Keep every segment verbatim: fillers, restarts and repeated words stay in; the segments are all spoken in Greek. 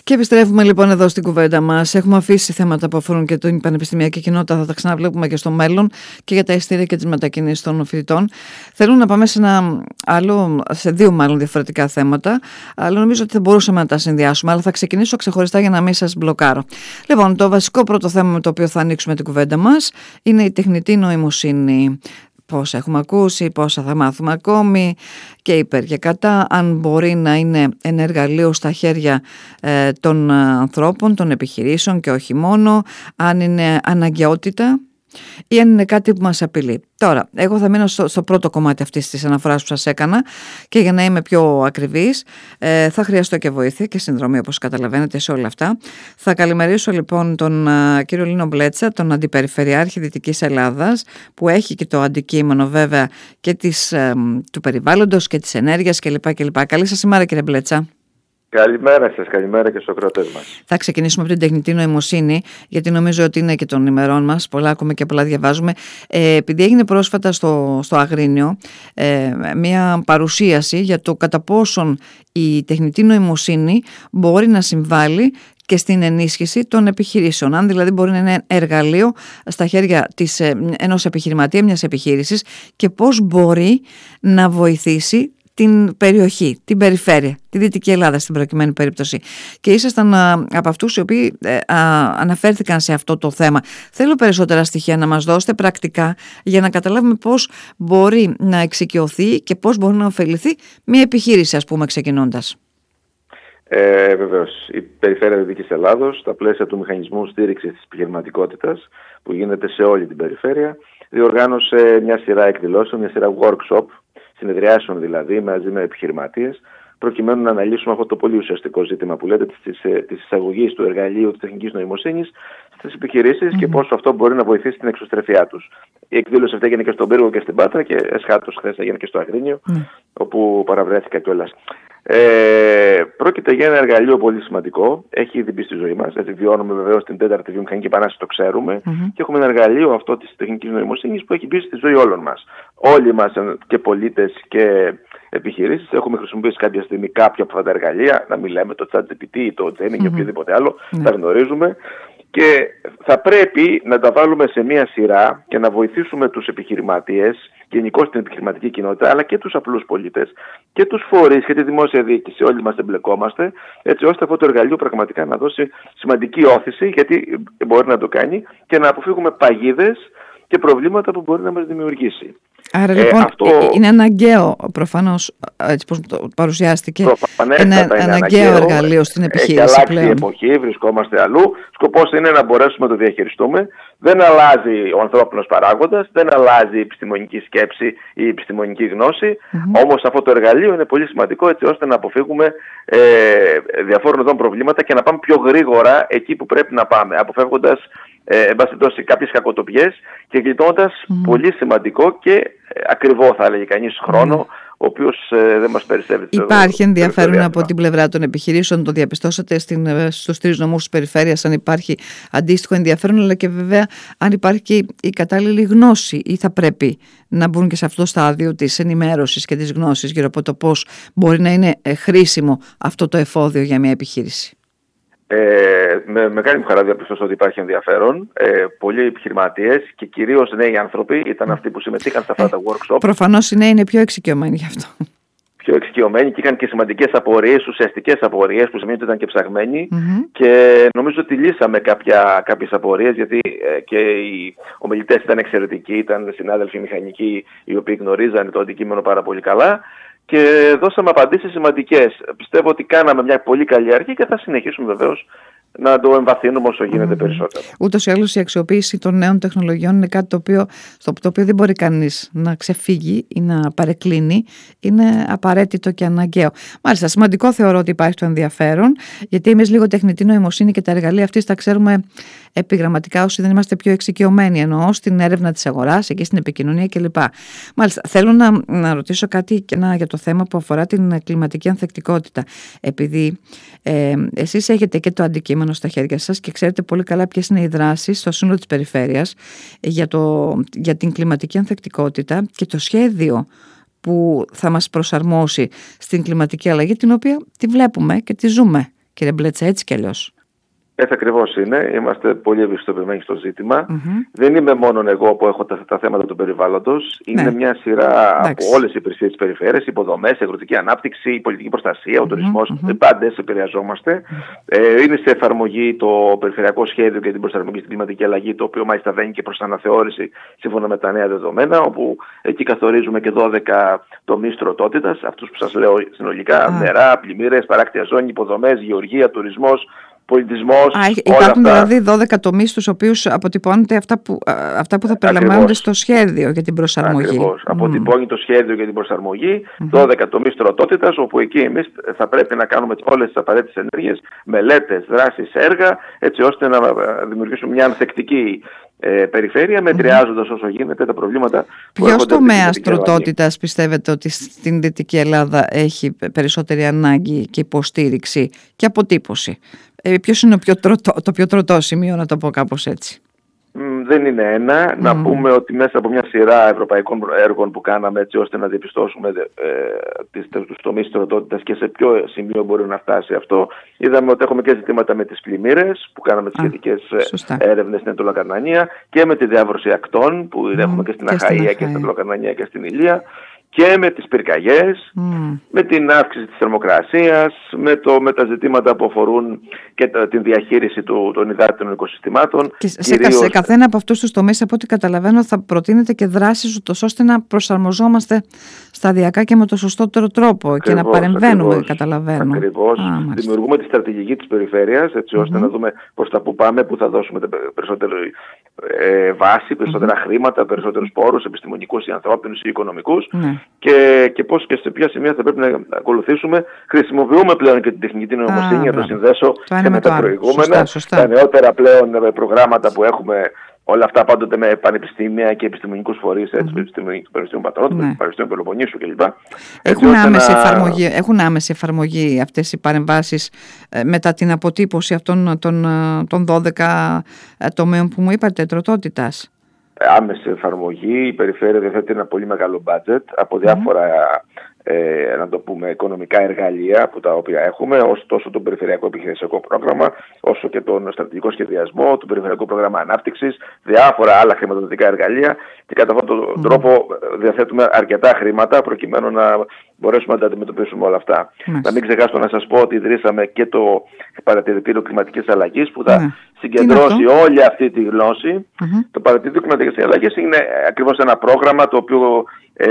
Και επιστρέφουμε λοιπόν εδώ στην κουβέντα μας. Έχουμε αφήσει θέματα που αφορούν και την πανεπιστημιακή κοινότητα, θα τα ξαναβλέπουμε και στο μέλλον, και για τα ειστήρια και τις μετακινήσεις των φοιτητών. Θέλω να πάμε σε ένα άλλο, σε δύο μάλλον διαφορετικά θέματα, αλλά νομίζω ότι θα μπορούσαμε να τα συνδυάσουμε. Αλλά θα ξεκινήσω ξεχωριστά για να μην σας μπλοκάρω. Λοιπόν, το βασικό πρώτο θέμα με το οποίο θα ανοίξουμε την κουβέντα μας είναι η τεχνητή νοημοσύνη. Πόσα έχουμε ακούσει, πόσα θα μάθουμε ακόμη, και υπέρ και κατά, αν μπορεί να είναι ένα εργαλείο στα χέρια ε, των ανθρώπων, των επιχειρήσεων και όχι μόνο, αν είναι αναγκαιότητα ή αν είναι κάτι που μας απειλεί. Τώρα, εγώ θα μείνω στο, στο πρώτο κομμάτι αυτής της αναφοράς που σας έκανα, και για να είμαι πιο ακριβής ε, θα χρειαστώ και βοήθεια και συνδρομή, όπως καταλαβαίνετε, σε όλα αυτά. Θα καλημερίσω λοιπόν τον α, κύριο Λίνο Μπλέτσα, τον Αντιπεριφερειάρχη Δυτικής Ελλάδας, που έχει και το αντικείμενο βέβαια και της, ε, του περιβάλλοντος και της ενέργειας κλπ. κλπ. Καλή σας ημέρα, κύριε Μπλέτσα. Καλημέρα σας, καλημέρα και στους ακροατές μας. Θα ξεκινήσουμε από την τεχνητή νοημοσύνη, γιατί νομίζω ότι είναι και των ημερών μας. Πολλά ακούμε και πολλά διαβάζουμε. Ε, επειδή έγινε πρόσφατα στο, στο Αγρίνιο ε, μια παρουσίαση για το κατά πόσον η τεχνητή νοημοσύνη μπορεί να συμβάλλει και στην ενίσχυση των επιχειρήσεων. Αν δηλαδή μπορεί να είναι εργαλείο στα χέρια της, ενός επιχειρηματία, μιας επιχείρησης, και πώς μπορεί να βοηθήσει την περιοχή, την περιφέρεια, τη Δυτική Ελλάδα στην προκειμένη περίπτωση. Και ήσασταν α, από αυτούς οι οποίοι ε, α, αναφέρθηκαν σε αυτό το θέμα. Θέλω περισσότερα στοιχεία να μας δώσετε πρακτικά, για να καταλάβουμε πώς μπορεί να εξοικειωθεί και πώς μπορεί να ωφεληθεί μια επιχείρηση, ας πούμε, ξεκινώντας. Ε, βεβαίως, η Περιφέρεια Δυτικής Ελλάδος, στα πλαίσια του μηχανισμού στήριξης της επιχειρηματικότητας που γίνεται σε όλη την περιφέρεια, διοργάνωσε μια σειρά εκδηλώσεων, μια σειρά workshop, συνεδριάσεων δηλαδή, μαζί με επιχειρηματίες, προκειμένου να αναλύσουμε αυτό το πολύ ουσιαστικό ζήτημα που λέτε της, της εισαγωγής του εργαλείου της τεχνικής νοημοσύνης στις επιχειρήσεις mm-hmm. και πόσο αυτό μπορεί να βοηθήσει την εξωστρεφειά τους. Η εκδήλωση αυτή έγινε και στον Πύργο και στην Πάτρα, και εσχάτως χθες έγινε και στο Αγρίνιο, mm. όπου παραβρέθηκα κιόλας. Ε, πρόκειται για ένα εργαλείο πολύ σημαντικό. Έχει ήδη μπει στη ζωή μας. Έτσι, βιώνουμε βεβαίως την τέταρτη βιομηχανική επανάσταση, το ξέρουμε. Mm-hmm. Και έχουμε ένα εργαλείο, αυτό της τεχνικής νοημοσύνης, που έχει μπει στη ζωή όλων μας. Όλοι μας, και πολίτες και επιχειρήσεις, έχουμε χρησιμοποιήσει κάποια στιγμή κάποια από αυτά τα εργαλεία. Να μην λέμε το ChatGPT, το Gemini mm-hmm. και οποιοδήποτε άλλο. Mm-hmm. Τα γνωρίζουμε. Και θα πρέπει να τα βάλουμε σε μία σειρά και να βοηθήσουμε τους επιχειρηματίες, γενικώς την επιχειρηματική κοινότητα, αλλά και τους απλούς πολίτες και τους φορείς και τη δημόσια διοίκηση. Όλοι μας εμπλεκόμαστε, έτσι ώστε αυτό το εργαλείο πραγματικά να δώσει σημαντική όθηση, γιατί μπορεί να το κάνει, και να αποφύγουμε παγίδες και προβλήματα που μπορεί να μας δημιουργήσει. Άρα λοιπόν ε, αυτό... είναι αναγκαίο, προφανώς, έτσι πώς το παρουσιάστηκε, ένα είναι αναγκαίο, αναγκαίο εργαλείο στην επιχείρηση. Έχει αλλάξει πλέον η εποχή, βρισκόμαστε αλλού. Σκοπός είναι να μπορέσουμε να το διαχειριστούμε. Δεν αλλάζει ο ανθρώπινος παράγοντας, δεν αλλάζει η επιστημονική σκέψη ή η επιστημονική γνώση. Mm-hmm. Όμως αυτό το εργαλείο είναι πολύ σημαντικό, έτσι ώστε να αποφύγουμε ε, διαφόρων ειδών προβλήματα και να πάμε πιο γρήγορα εκεί που πρέπει να πάμε, αποφεύγοντας Ε, εν πάση περιπτώσει κάποιες κακοτοπιές και γλιτώνοντας mm. πολύ σημαντικό και ε, ακριβό, θα έλεγε κανείς, χρόνο, mm. ο οποίος ε, δεν μας περισσεύει. Υπάρχει ενδιαφέρον από την πλευρά των επιχειρήσεων, το διαπιστώσατε στην, στους τρεις νομούς της περιφέρειας, αν υπάρχει αντίστοιχο ενδιαφέρον, αλλά και βέβαια αν υπάρχει και η κατάλληλη γνώση, ή θα πρέπει να μπουν και σε αυτό το στάδιο της ενημέρωσης και της γνώσης γύρω από το πώς μπορεί να είναι χρήσιμο αυτό το εφόδιο για μια επιχείρηση. Ε, με μεγάλη μου χαρά διαπιστώσω ότι υπάρχει ενδιαφέρον. Ε, πολλοί επιχειρηματίες και κυρίως νέοι άνθρωποι ήταν αυτοί που συμμετείχαν σε αυτά τα workshop. Προφανώς οι νέοι είναι πιο εξοικειωμένοι γι' αυτό. Πιο εξοικειωμένοι και είχαν και σημαντικές απορίες, ουσιαστικές απορίες που σημαίνει ότι ήταν και ψαγμένοι. Mm-hmm. Και νομίζω ότι λύσαμε κάποια, κάποιες απορίες, γιατί ε, και οι ομιλητές ήταν εξαιρετικοί, ήταν συνάδελφοι μηχανικοί οι οποίοι γνωρίζανε το αντικείμενο πάρα πολύ καλά. Και δώσαμε απαντήσεις σημαντικές. Πιστεύω ότι κάναμε μια πολύ καλή αρχή και θα συνεχίσουμε βεβαίως να το εμβαθύνουμε όσο γίνεται mm-hmm. περισσότερο. Ούτως ή άλλως η αξιοποίηση των νέων τεχνολογιών είναι κάτι το οποίο, στο το οποίο δεν μπορεί κανείς να ξεφύγει ή να παρεκκλίνει. Είναι απαραίτητο και αναγκαίο. Μάλιστα, σημαντικό θεωρώ ότι υπάρχει το ενδιαφέρον, γιατί εμείς λίγο τεχνητή νοημοσύνη και τα εργαλεία αυτής τα ξέρουμε επιγραμματικά όσοι δεν είμαστε πιο εξοικειωμένοι, εννοώ στην έρευνα της αγοράς, εκεί στην επικοινωνία κλπ. Μάλιστα, θέλω να, να ρωτήσω κάτι και να, για το θέμα που αφορά την κλιματική ανθεκτικότητα. Επειδή ε, εσείς έχετε και το αντικείμενο στα χέρια σας και ξέρετε πολύ καλά ποιες είναι οι δράσεις στο σύνολο της περιφέρειας για, το, για την κλιματική ανθεκτικότητα και το σχέδιο που θα μας προσαρμόσει στην κλιματική αλλαγή, την οποία τη βλέπουμε και τη ζούμε κύριε Μπλέτσα, έτσι κι αλλιώς. Έτσι ακριβώς είναι. Είμαστε πολύ ευαισθητοποιημένοι στο ζήτημα. Mm-hmm. Δεν είμαι μόνο εγώ που έχω τα, τα θέματα του περιβάλλοντος. Είναι ναι. μια σειρά Εντάξει. από όλες οι υπηρεσίες της περιφέρειας, υποδομές, η αγροτική ανάπτυξη, η πολιτική προστασία, ο τουρισμός. Mm-hmm. Πάντες επηρεαζόμαστε. Mm-hmm. Ε, είναι σε εφαρμογή το περιφερειακό σχέδιο για την προσαρμογή στην κλιματική αλλαγή, το οποίο μάλιστα βαίνει και προς αναθεώρηση σύμφωνα με τα νέα δεδομένα, όπου εκεί καθορίζουμε και δώδεκα τομείς τροτότητας, αυτούς που σας λέω συνολικά: mm-hmm. νερά, πλημμύρες, παράκτια ζώνη, υποδομές, γεωργία, τουρισμός. Πολιτισμός, Α, υπάρχουν δηλαδή δώδεκα τομείς στους οποίους αποτυπώνεται αυτά που, αυτά που θα περιλαμβάνονται στο σχέδιο για την προσαρμογή. Ακριβώς. Mm. Αποτυπώνει το σχέδιο για την προσαρμογή, mm-hmm. δώδεκα τομείς τροτότητας, όπου εκεί εμείς θα πρέπει να κάνουμε όλες τις απαραίτητες ενέργειες, μελέτες, δράσεις, έργα, έτσι ώστε να δημιουργήσουμε μια ανθεκτική ε, περιφέρεια, μετριάζοντας mm-hmm. όσο γίνεται τα προβλήματα που Ποιος τομέας τροτότητας πιστεύετε ότι στην Δυτική Ελλάδα έχει περισσότερη ανάγκη και υποστήριξη και αποτύπωση? Ε, ποιος είναι πιο τροτό, το πιο τροτό σημείο, να το πω κάπως έτσι? Mm, δεν είναι ένα. Mm. Να πούμε ότι μέσα από μια σειρά ευρωπαϊκών έργων που κάναμε έτσι ώστε να διαπιστώσουμε ε, τους τομείς τροτότητας και σε ποιο σημείο μπορεί να φτάσει αυτό, είδαμε ότι έχουμε και ζητήματα με τις πλημμύρες που κάναμε τις ah, σχετικές σωστά. έρευνες στην Αιτωλοκαρνανία και με τη διάβρωση ακτών που mm, έχουμε και στην και Αχαΐα και στην Αιτωλοκαρνανία και στην Ηλία, και με τις πυρκαγιές, mm. με την αύξηση της θερμοκρασίας, με, το, με τα ζητήματα που αφορούν και τα, την διαχείριση του, των υδάτινων οικοσυστημάτων. Και σε, κυρίως... σε καθένα από αυτούς τους τομείς, από ό,τι καταλαβαίνω, θα προτείνετε και δράσεις ούτως ώστε να προσαρμοζόμαστε σταδιακά και με το σωστότερο τρόπο. Ακριβώς, και να παρεμβαίνουμε, ακριβώς, καταλαβαίνω. Ακριβώς. Α, Δημιουργούμε τη στρατηγική της περιφέρειας, έτσι ώστε mm-hmm. να δούμε προς τα που πάμε, που θα δώσουμε περισσότερη ε, βάση, περισσότερα mm-hmm. χρήματα, περισσότερους πόρους, επιστημονικούς ή ανθρώπινους ή οικονομικούς. Mm-hmm. Και, και πώς και σε ποια σημεία θα πρέπει να ακολουθήσουμε. Χρησιμοποιούμε πλέον και την τεχνητή νοημοσύνη για να το συνδέσω και με τα προηγούμενα. Σωστά, σωστά. Τα νεότερα πλέον προγράμματα που έχουμε, όλα αυτά πάντοτε με πανεπιστήμια και επιστημονικούς φορείς, έτσι, mm-hmm. του Πανεπιστήμιου Πατρών, του Πανεπιστήμιου Πελοποννήσου κλπ. Έχουν άμεση, να... εφαρμογή, έχουν άμεση εφαρμογή αυτές οι παρεμβάσεις ε, μετά την αποτύπωση αυτών των, των δώδεκα τομέων που μου είπατε, τροτότητας? Άμεση εφαρμογή. Η περιφέρεια διαθέτει ένα πολύ μεγάλο budget από διάφορα mm. ε, να το πούμε οικονομικά εργαλεία που τα οποία έχουμε, όσο τόσο το περιφερειακό επιχειρησιακό πρόγραμμα, όσο και τον στρατηγικό σχεδιασμό, το περιφερειακό πρόγραμμα ανάπτυξης, διάφορα άλλα χρηματοδοτικά εργαλεία, και κατά αυτόν τον mm. τρόπο διαθέτουμε αρκετά χρήματα προκειμένου να μπορέσουμε να τα αντιμετωπίσουμε όλα αυτά. Mm. Να μην ξεχάσω να σας πω ότι ιδρύσαμε και το παρατηρητήριο κλιματικής αλλαγής που θα mm. συγκεντρώσει όλη αυτή τη γνώση. Mm-hmm. Το παρατηρητήριο κλιματικής αλλαγής είναι ακριβώς ένα πρόγραμμα το οποίο ε,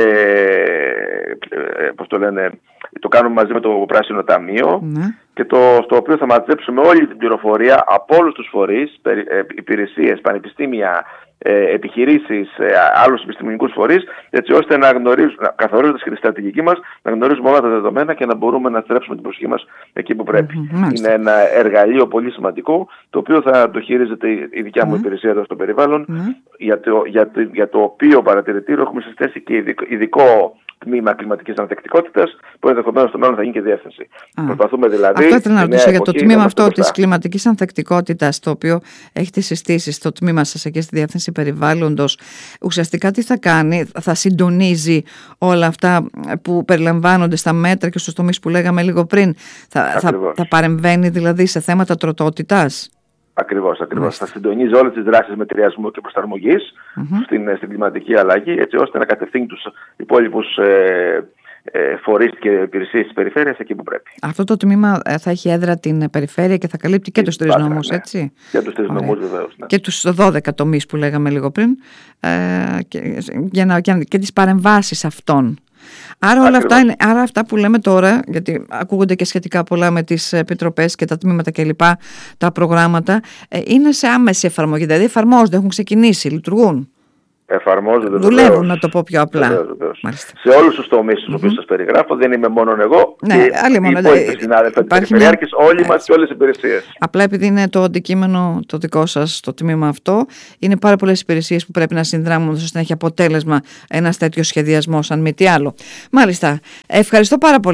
ε, πώς το λένε, το κάνουμε μαζί με το Πράσινο Ταμείο mm. και το, στο οποίο θα μαζέψουμε όλη την πληροφορία από όλους τους φορείς, υπηρεσίες, πανεπιστήμια, επιχειρήσεις, άλλους επιστημονικούς φορείς, έτσι ώστε να γνωρίζουμε, καθορίζοντας και τη στρατηγική μας, να γνωρίζουμε όλα τα δεδομένα και να μπορούμε να στρέψουμε την προσοχή μας εκεί που πρέπει. Mm-hmm. Είναι ένα εργαλείο πολύ σημαντικό, το οποίο θα το χειρίζεται η δικιά μου mm-hmm. υπηρεσία εδώ στο περιβάλλον, mm-hmm. για, το, για, το, για το οποίο παρατηρητήριο έχουμε συστήσει και ειδικό, ειδικό τμήμα κλιματικής ανθεκτικότητας, που ενδεχομένως στο μέλλον θα γίνει και διεύθυνση. Α, Προσπαθούμε δηλαδή. Αυτό ήθελα να ρωτήσω για το τμήμα αυτό της κλιματικής ανθεκτικότητας, το οποίο έχετε συστήσει στο τμήμα σας εκεί στη Διεύθυνση Περιβάλλοντος. Ουσιαστικά τι θα κάνει? Θα συντονίζει όλα αυτά που περιλαμβάνονται στα μέτρα και στους τομείς που λέγαμε λίγο πριν. Θα, θα, θα παρεμβαίνει δηλαδή σε θέματα τροτότητας? Ακριβώς, ακριβώς. Θα συντονίζει όλες τις δράσεις μετριασμού και προσαρμογής mm-hmm. στην, στην κλιματική αλλαγή, έτσι ώστε να κατευθύνει τους υπόλοιπους ε, ε, φορείς και υπηρεσίες της περιφέρειας εκεί που πρέπει. Αυτό το τμήμα θα έχει έδρα την περιφέρεια και θα καλύπτει και, και τους τρεις Πάτρα, νόμους, ναι. έτσι. Και τους τρεις νόμους βεβαίως. Ναι. Και τους δώδεκα τομείς που λέγαμε λίγο πριν, ε, και, για να, και, και τις παρεμβάσεις αυτών. Άρα όλα αυτά, είναι, άρα αυτά που λέμε τώρα, γιατί ακούγονται και σχετικά πολλά με τις επιτροπές και τα τμήματα και λοιπά, τα προγράμματα, είναι σε άμεση εφαρμογή, δηλαδή εφαρμόζονται, έχουν ξεκινήσει, λειτουργούν. Εφαρμόζονται, δουλεύουν, βεβαίως. Να το πω πιο απλά. Βεβαίως, βεβαίως. Σε όλους τους τομείς στους mm-hmm. οποίους σας περιγράφω, δεν είμαι μόνο εγώ, ναι, και άλλοι μόνο, οι υπόλοιποι συνάδελφοι της περιφερειάρχης, όλοι έτσι. Μας και όλες οι υπηρεσίες. Απλά επειδή είναι το αντικείμενο το δικό σας, το τμήμα αυτό, είναι πάρα πολλές υπηρεσίες που πρέπει να συνδράμουν ώστε να έχει αποτέλεσμα ένας τέτοιος σχεδιασμός, αν μη τι άλλο. Μάλιστα. Ευχαριστώ πάρα πολύ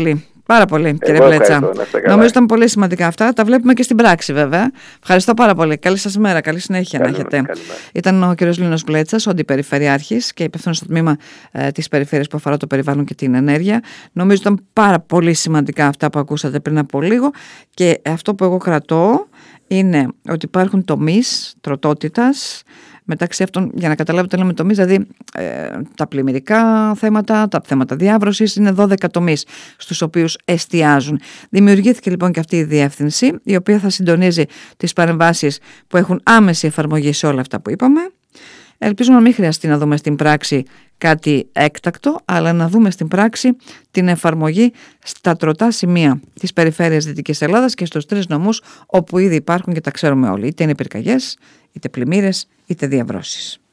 Πάρα πολύ, κύριε Πλέτσα. Νομίζω ήταν πολύ σημαντικά αυτά. Τα βλέπουμε και στην πράξη, βέβαια. Ευχαριστώ πάρα πολύ. Καλή σας μέρα, καλή συνέχεια να έχετε. Ήταν ο κύριος Λίνος Πλέτσας, ο αντιπεριφερειάρχης και υπεύθυνος στο τμήμα ε, της περιφέρειας που αφορά το περιβάλλον και την ενέργεια. Νομίζω ήταν πάρα πολύ σημαντικά αυτά που ακούσατε πριν από λίγο. Και αυτό που εγώ κρατώ είναι ότι υπάρχουν τομείς τροτότητας. Μεταξύ αυτών, για να καταλάβετε, λέμε τομείς, δηλαδή ε, τα πλημμυρικά θέματα, τα θέματα διάβρωσης, είναι δώδεκα τομείς στους οποίους εστιάζουν. Δημιουργήθηκε λοιπόν και αυτή η διεύθυνση, η οποία θα συντονίζει τις παρεμβάσεις που έχουν άμεση εφαρμογή σε όλα αυτά που είπαμε. Ελπίζουμε να μην χρειαστεί να δούμε στην πράξη κάτι έκτακτο, αλλά να δούμε στην πράξη την εφαρμογή στα τροτά σημεία της περιφέρειας Δυτικής Ελλάδας και στους τρεις νομούς όπου ήδη υπάρχουν και τα ξέρουμε όλοι, είτε είναι πυρκαγιές, είτε πλημμύρες, είτε διαβρώσεις.